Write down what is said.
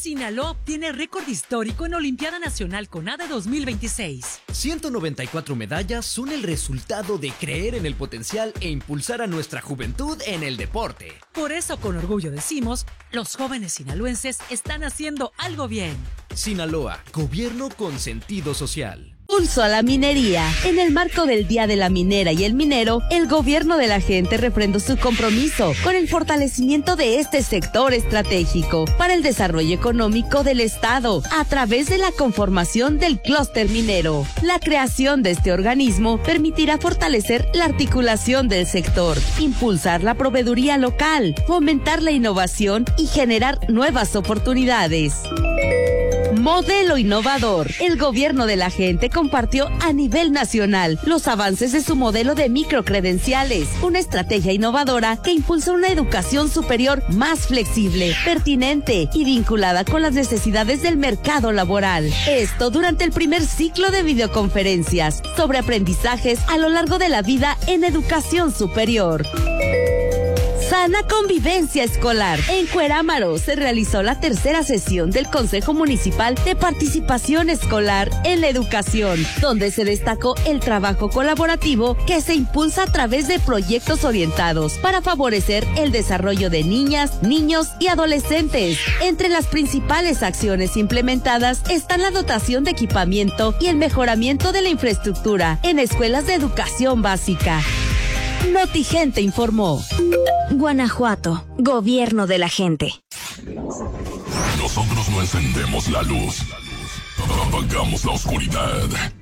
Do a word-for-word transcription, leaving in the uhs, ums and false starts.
Sinaloa obtiene récord histórico en Olimpiada Nacional CONADE dos mil veintiséis. ciento noventa y cuatro medallas son el resultado de creer en el potencial e impulsar a nuestra juventud en el deporte. Por eso, con orgullo decimos, los jóvenes sinaloenses están haciendo algo bien. Sinaloa, gobierno con sentido social. Pulso a la minería. En el marco del Día de la Minera y el Minero, el gobierno de la gente refrendó su compromiso con el fortalecimiento de este sector estratégico para el desarrollo económico del Estado a través de la conformación del clúster minero. La creación de este organismo permitirá fortalecer la articulación del sector, impulsar la proveeduría local, fomentar la innovación y generar nuevas oportunidades. Modelo innovador. El gobierno de la gente compartió a nivel nacional los avances de su modelo de microcredenciales, una estrategia innovadora que impulsa una educación superior más flexible, pertinente y vinculada con las necesidades del mercado laboral. Esto durante el primer ciclo de videoconferencias sobre aprendizajes a lo largo de la vida en educación superior. Sana convivencia escolar. En Cuerámaro se realizó la tercera sesión del Consejo Municipal de Participación Escolar en la Educación, donde se destacó el trabajo colaborativo que se impulsa a través de proyectos orientados para favorecer el desarrollo de niñas, niños y adolescentes. Entre las principales acciones implementadas están la dotación de equipamiento y el mejoramiento de la infraestructura en escuelas de educación básica. Notigente informó. Guanajuato, gobierno de la gente. Nosotros no encendemos la luz, apagamos la oscuridad.